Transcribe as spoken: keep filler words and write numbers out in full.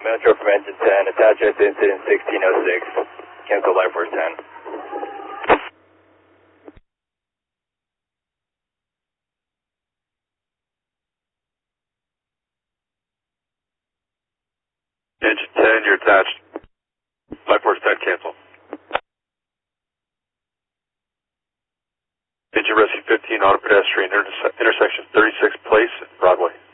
Metro from engine ten, attach us to incident sixteen oh six, cancel Life Force ten. Engine ten, you're attached. Life Force ten, cancel. Engine Rescue fifteen, auto pedestrian, interse intersection thirty-sixth Place, Broadway.